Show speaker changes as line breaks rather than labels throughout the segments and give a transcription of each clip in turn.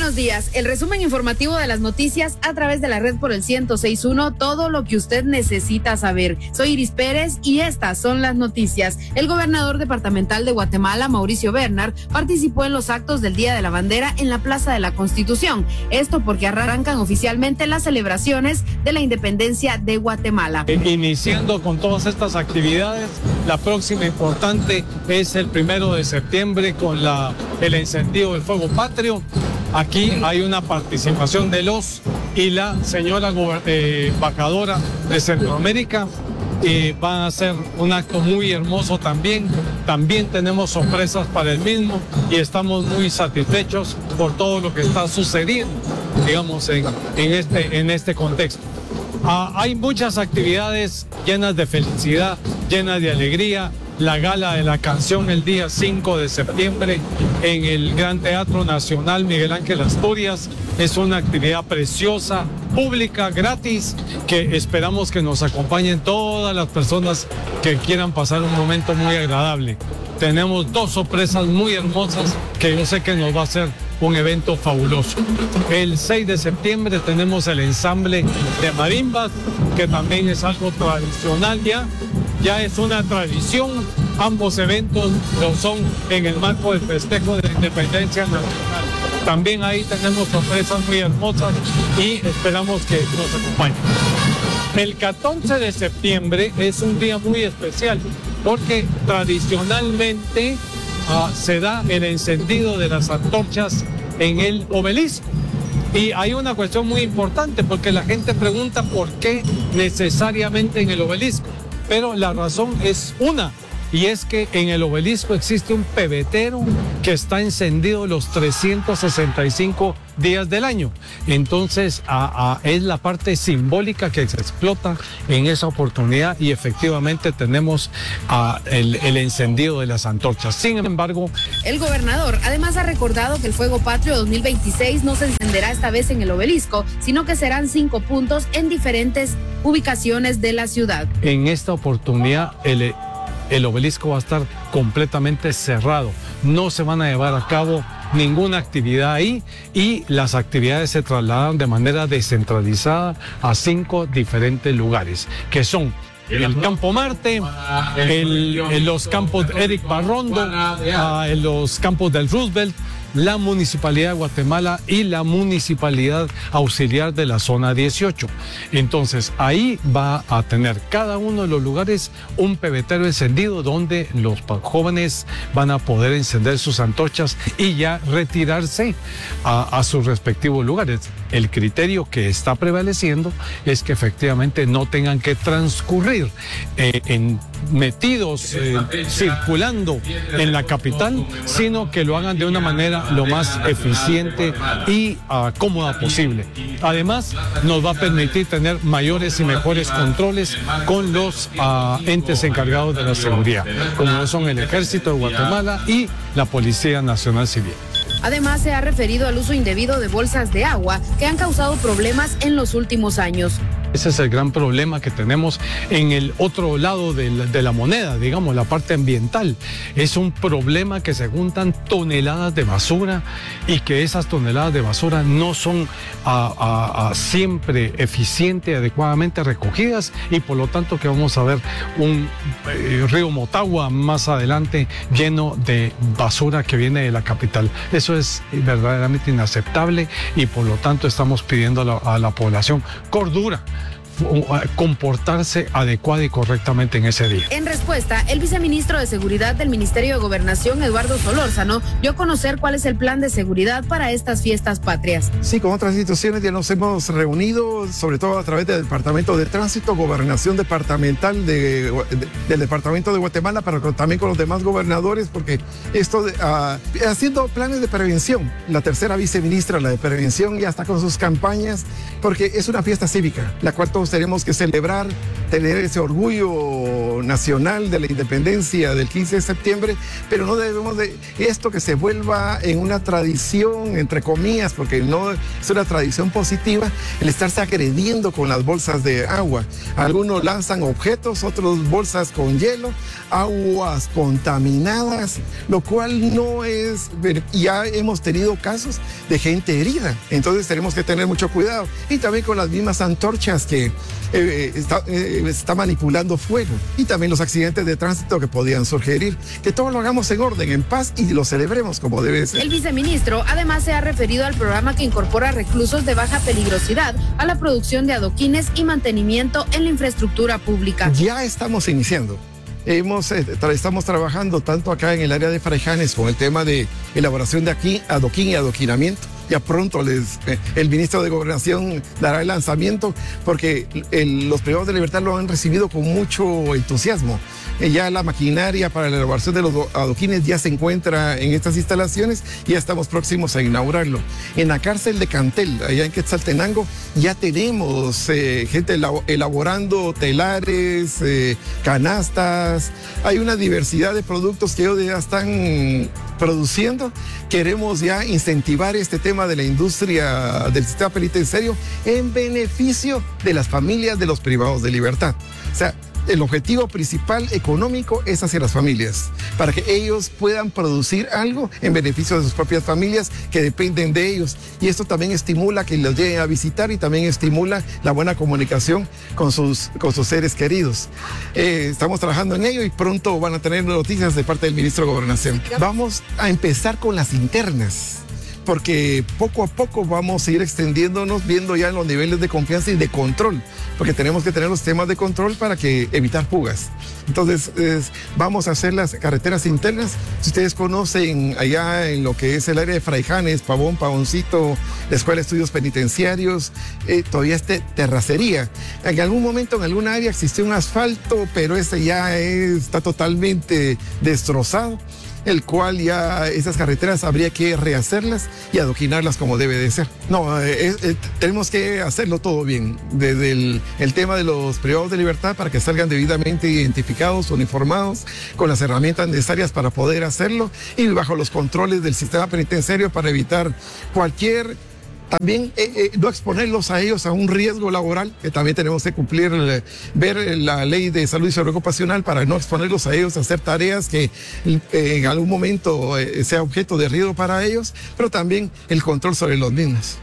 buenos días. El resumen informativo de las noticias a través de la red por el 106.1, todo lo que usted necesita saber. Soy Iris Pérez y estas son las noticias. El gobernador departamental de Guatemala, Mauricio Bernard, participó en los actos del Día de la Bandera en la Plaza de la Constitución. Esto porque arrancan oficialmente las celebraciones de la independencia de Guatemala.
Iniciando con todas estas actividades, la próxima importante es el 1 de septiembre con el encendido del fuego patrio. Aquí hay una participación de los y la señora embajadora de Centroamérica. Va a ser un acto muy hermoso también. También tenemos sorpresas para el mismo y estamos muy satisfechos por todo lo que está sucediendo, digamos, en este contexto. Hay muchas actividades llenas de felicidad, llenas de alegría. La gala de la canción el día 5 de septiembre en el Gran Teatro Nacional Miguel Ángel Asturias es una actividad preciosa, pública, gratis, que esperamos que nos acompañen todas las personas que quieran pasar un momento muy agradable. Tenemos 2 sorpresas muy hermosas que yo sé que nos va a hacer un evento fabuloso. El 6 de septiembre tenemos el ensamble de marimbas, que también es algo tradicional ya es una tradición. Ambos eventos lo son en el marco del festejo de la independencia nacional. También ahí tenemos sorpresas muy hermosas y esperamos que nos acompañen. El 14 de septiembre es un día muy especial porque tradicionalmente se da el encendido de las antorchas en el obelisco. Y hay una cuestión muy importante porque la gente pregunta por qué necesariamente en el obelisco. Pero la razón es una, y es que en el obelisco existe un pebetero que está encendido los 365 días del año. Entonces, es la parte simbólica que se explota en esa oportunidad y efectivamente tenemos el encendido de las antorchas. Sin embargo,
el gobernador además ha recordado que el Fuego Patrio 2026 no se encenderá esta vez en el obelisco, sino que serán 5 puntos en diferentes ubicaciones de la ciudad.
En esta oportunidad, el obelisco va a estar completamente cerrado. No se van a llevar a cabo ninguna actividad ahí y las actividades se trasladan de manera descentralizada a 5 diferentes lugares, que son el Campo Marte, los campos Eric Barrondo, los campos del Roosevelt, la Municipalidad de Guatemala y la Municipalidad Auxiliar de la Zona 18. Entonces, ahí va a tener cada uno de los lugares un pebetero encendido donde los jóvenes van a poder encender sus antorchas y ya retirarse a sus respectivos lugares. El criterio que está prevaleciendo es que efectivamente no tengan que transcurrir metidos, circulando en la capital, sino que lo hagan de una manera lo más eficiente y cómoda posible. Además, nos va a permitir tener mayores y mejores controles con los entes encargados de la seguridad, como son el Ejército de Guatemala y la Policía Nacional Civil.
Además, se ha referido al uso indebido de bolsas de agua que han causado problemas en los últimos años.
Ese es el gran problema que tenemos en el otro lado de la moneda, digamos, la parte ambiental. Es un problema que se juntan toneladas de basura y que esas toneladas de basura no son siempre eficiente, adecuadamente recogidas y por lo tanto que vamos a ver un río Motagua más adelante lleno de basura que viene de la capital. Eso es verdaderamente inaceptable y por lo tanto estamos pidiendo a la población cordura, comportarse adecuada y correctamente en ese día.
En respuesta, el viceministro de Seguridad del Ministerio de Gobernación, Eduardo Solórzano, dio a conocer cuál es el plan de seguridad para estas fiestas patrias.
Sí, con otras instituciones ya nos hemos reunido, sobre todo a través del Departamento de Tránsito, Gobernación Departamental del Departamento de Guatemala, pero también con los demás gobernadores, porque esto, haciendo planes de prevención. La tercera viceministra, la de prevención, ya está con sus campañas, porque es una fiesta cívica, la cual todos nosotros tenemos que celebrar, tener ese orgullo nacional de la independencia del 15 de septiembre, pero no debemos de esto que se vuelva en una tradición, entre comillas, porque no es una tradición positiva, el estarse agrediendo con las bolsas de agua. Algunos lanzan objetos, otros bolsas con hielo, aguas contaminadas, lo cual no es, ya hemos tenido casos de gente herida, entonces tenemos que tener mucho cuidado. Y también con las mismas antorchas que está manipulando fuego, y también los accidentes de tránsito que podían surgir, que todo lo hagamos en orden, en paz, y lo celebremos como debe ser.
El viceministro además se ha referido al programa que incorpora reclusos de baja peligrosidad a la producción de adoquines y mantenimiento en la infraestructura pública.
Ya estamos iniciando. Estamos trabajando tanto acá en el área de Fraijanes con el tema de elaboración de adoquín y adoquinamiento. Ya pronto el ministro de Gobernación dará el lanzamiento, porque los privados de libertad lo han recibido con mucho entusiasmo. Ya la maquinaria para la elaboración de los adoquines ya se encuentra en estas instalaciones y ya estamos próximos a inaugurarlo. En la cárcel de Cantel, allá en Quetzaltenango, ya tenemos gente elaborando telares, canastas. Hay una diversidad de productos que ellos ya están produciendo. Queremos ya incentivar este tema de la industria del sistema penitenciario en beneficio de las familias de los privados de libertad. O sea, el objetivo principal económico es hacia las familias, para que ellos puedan producir algo en beneficio de sus propias familias que dependen de ellos. Y esto también estimula que los lleguen a visitar y también estimula la buena comunicación con sus seres queridos. Estamos trabajando en ello y pronto van a tener noticias de parte del ministro de Gobernación. Vamos a empezar con las internas, porque poco a poco vamos a ir extendiéndonos, viendo ya los niveles de confianza y de control, porque tenemos que tener los temas de control para evitar fugas. Entonces, vamos a hacer las carreteras internas. Si ustedes conocen allá en lo que es el área de Fraijanes, Pavón, Pavoncito, la Escuela de Estudios Penitenciarios, todavía es terracería. En algún momento, en alguna área existió un asfalto, pero ese ya está totalmente destrozado, el cual ya esas carreteras habría que rehacerlas y adoquinarlas como debe de ser. No, tenemos que hacerlo todo bien, desde el tema de los privados de libertad, para que salgan debidamente identificados, uniformados, con las herramientas necesarias para poder hacerlo, y bajo los controles del sistema penitenciario para evitar cualquier... También no exponerlos a ellos a un riesgo laboral, que también tenemos que cumplir, ver la ley de salud y seguridad ocupacional para no exponerlos a ellos a hacer tareas que en algún momento sea objeto de riesgo para ellos, pero también el control sobre los mismos.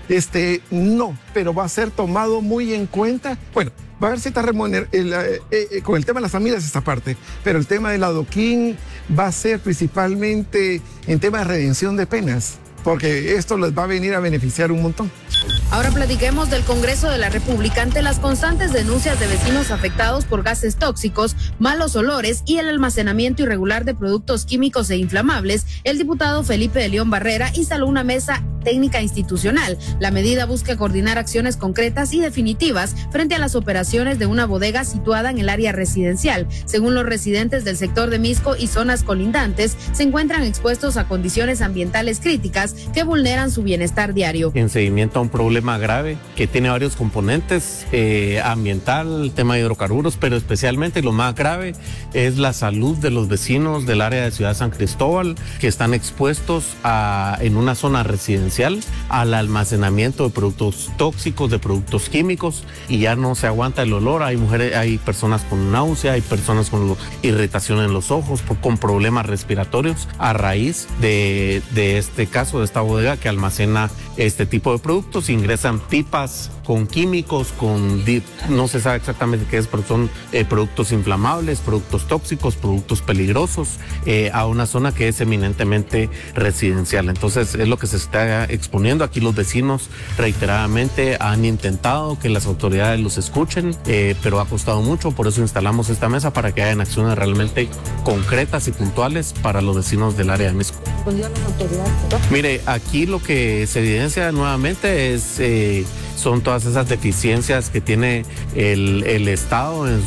No, pero va a ser tomado muy en cuenta. Bueno, va a haber cierta remuneración, con el tema de las familias esta parte, pero el tema del adoquín va a ser principalmente en tema de redención de penas, porque esto les va a venir a beneficiar un montón.
Ahora platiquemos del Congreso de la República. Ante las constantes denuncias de vecinos afectados por gases tóxicos, malos olores y el almacenamiento irregular de productos químicos e inflamables, el diputado Felipe de León Barrera instaló una mesa técnica institucional. La medida busca coordinar acciones concretas y definitivas frente a las operaciones de una bodega situada en el área residencial. Según los residentes del sector de Misco y zonas colindantes, se encuentran expuestos a condiciones ambientales críticas que vulneran su bienestar diario.
En seguimiento a un problema grave que tiene varios componentes, ambiental, tema de hidrocarburos, pero especialmente lo más grave es la salud de los vecinos del área de Ciudad San Cristóbal, que están expuestos en una zona residencial al almacenamiento de productos tóxicos, de productos químicos, y ya no se aguanta el olor. Hay personas con náusea, hay personas con irritación en los ojos, con problemas respiratorios a raíz de este caso, de esta bodega que almacena este tipo de productos. Ingresan pipas con químicos, no se sabe exactamente qué es, pero son productos inflamables, productos tóxicos, productos peligrosos, a una zona que es eminentemente residencial. Entonces es lo que se está exponiendo. Aquí los vecinos reiteradamente han intentado que las autoridades los escuchen, pero ha costado mucho. Por eso instalamos esta mesa, para que hayan acciones realmente concretas y puntuales para los vecinos del área de Misco. Mire, aquí lo que se evidencia nuevamente es son todas esas deficiencias que tiene el Estado en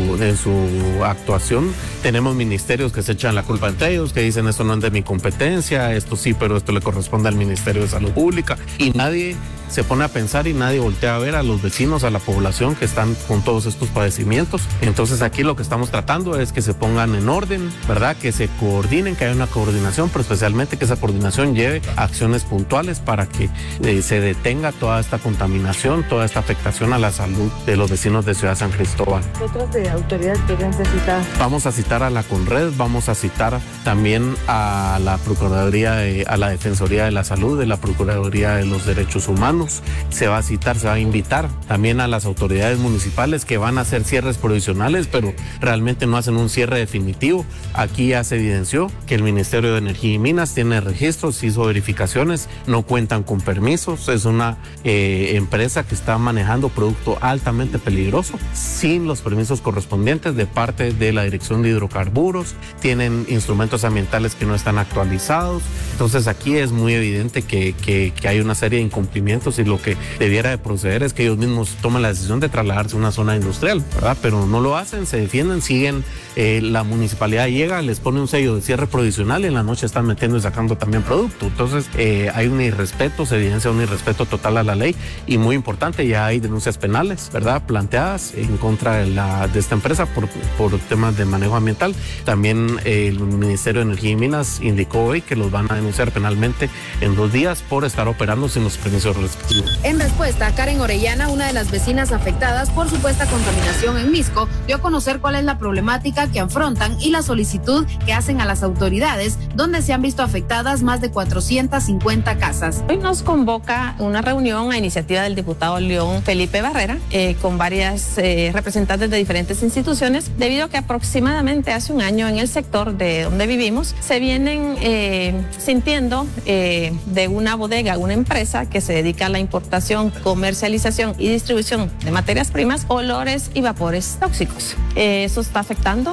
su actuación. Tenemos ministerios que se echan la culpa entre ellos, que dicen esto no es de mi competencia, esto sí, pero esto le corresponde al Ministerio de Salud Pública, y nadie se pone a pensar y nadie voltea a ver a los vecinos, a la población que están con todos estos padecimientos. Entonces aquí lo que estamos tratando es que se pongan en orden, ¿verdad? Que se coordinen, que haya una coordinación, pero especialmente que esa coordinación lleve acciones puntuales para que se detenga toda esta contaminación, toda esta afectación a la salud de los vecinos de Ciudad San Cristóbal.
¿Otras autoridades que necesitan?
Vamos a citar a la CONRED, vamos a citar también a la Procuraduría, a la Defensoría de la Salud, de la Procuraduría de los Derechos Humanos. Se va a citar, se va a invitar también a las autoridades municipales que van a hacer cierres provisionales, pero realmente no hacen un cierre definitivo. Aquí ya se evidenció que el Ministerio de Energía y Minas tiene registros, hizo verificaciones, no cuentan con permisos, es una empresa que está manejando producto altamente peligroso sin los permisos correspondientes de parte de la Dirección de Hidrocarburos, tienen instrumentos ambientales que no están actualizados. Entonces aquí es muy evidente que hay una serie de incumplimientos y lo que debiera de proceder es que ellos mismos tomen la decisión de trasladarse a una zona industrial, ¿verdad? Pero no lo hacen, se defienden, siguen, la municipalidad llega, les pone un sello de cierre provisional y en la noche están metiendo y sacando también producto. Entonces hay un irrespeto, se evidencia un irrespeto total a la ley y muy importante, ya hay denuncias penales, ¿verdad? Planteadas en contra de esta empresa por temas de manejo ambiental. También el Ministerio de Energía y Minas indicó hoy que los van a denunciar penalmente en 2 días por estar operando sin los permisos respectivos.
En respuesta, Karen Orellana, una de las vecinas afectadas por supuesta contaminación en Misco, dio a conocer cuál es la problemática que afrontan y la solicitud que hacen a las autoridades, donde se han visto afectadas más de 450 casas.
Hoy nos convoca una reunión a iniciativa del diputado León Felipe Barrera con varias representantes de diferentes instituciones, debido a que aproximadamente hace un año en el sector de donde vivimos se vienen sintiendo de una bodega, una empresa que se dedica a la importación, comercialización y distribución de materias primas, olores y vapores tóxicos. Eso está afectando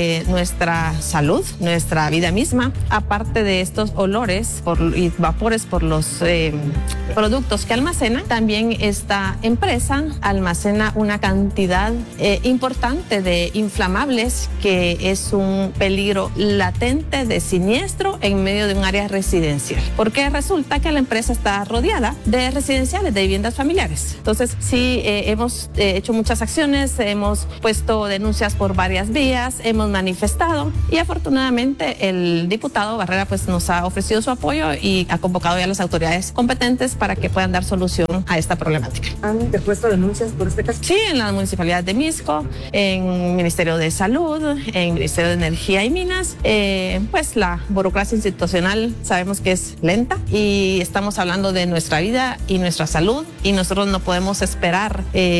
nuestra salud, nuestra vida misma. Aparte de estos olores y vapores por los productos que almacena, también esta empresa almacena una cantidad importante de inflamables que es un peligro latente de siniestro en medio de un área residencial, porque resulta que la empresa está rodeada de residenciales, de viviendas familiares. Entonces sí, hemos hecho muchas acciones, hemos puesto denuncias por varias vías, hemos manifestado y afortunadamente el diputado Barrera pues nos ha ofrecido su apoyo y ha convocado ya a las autoridades competentes para que puedan dar solución a esta problemática.
¿Han interpuesto denuncias por este caso?
Sí, en la municipalidad de Misco, en Ministerio de Salud, en Ministerio de Energía y Minas. Pues la burocracia institucional sabemos que es lenta y estamos hablando de nuestra vida y nuestra salud y nosotros no podemos esperar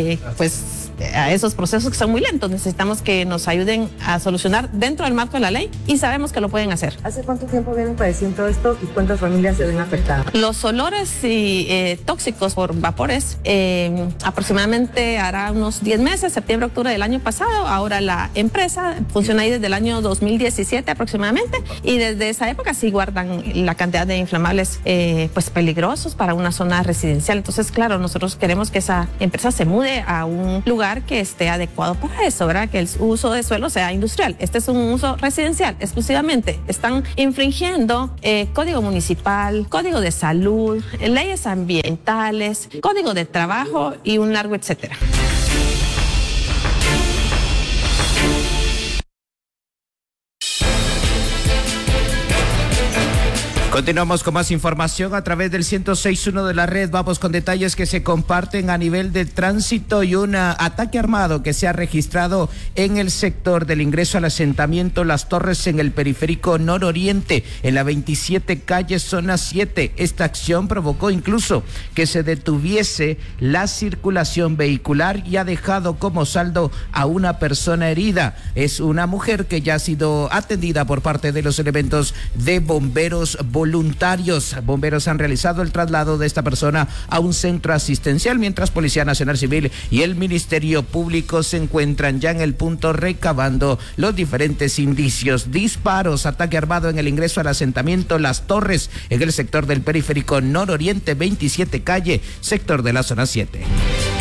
a esos procesos que son muy lentos. Necesitamos que nos ayuden a solucionar dentro del marco de la ley y sabemos que lo pueden hacer.
¿Hace cuánto tiempo vienen padeciendo esto y cuántas familias se ven afectadas?
Los olores y tóxicos por vapores aproximadamente hará unos 10 meses, septiembre, octubre del año pasado. Ahora la empresa funciona ahí desde el año 2017 aproximadamente y desde esa época sí guardan la cantidad de inflamables pues peligrosos para una zona residencial. Entonces, claro, nosotros queremos que esa empresa se mude a un lugar que esté adecuado para eso, ¿verdad? Que el uso de suelo sea industrial. Este es un uso residencial exclusivamente. Están infringiendo código municipal, código de salud, leyes ambientales, código de trabajo y un largo etcétera.
Continuamos con más información a través del 106.1 de la red. Vamos con detalles que se comparten a nivel de tránsito y un ataque armado que se ha registrado en el sector del ingreso al asentamiento Las Torres en el periférico nororiente, en la 27 calle zona 7. Esta acción provocó incluso que se detuviese la circulación vehicular y ha dejado como saldo a una persona herida. Es una mujer que ya ha sido atendida por parte de los elementos de bomberos bolivianos. voluntarios. Bomberos han realizado el traslado de esta persona a un centro asistencial, mientras Policía Nacional Civil y el Ministerio Público se encuentran ya en el punto recabando los diferentes indicios. Disparos, ataque armado en el ingreso al asentamiento Las Torres, en el sector del periférico nororiente 27 calle, sector de la zona 7.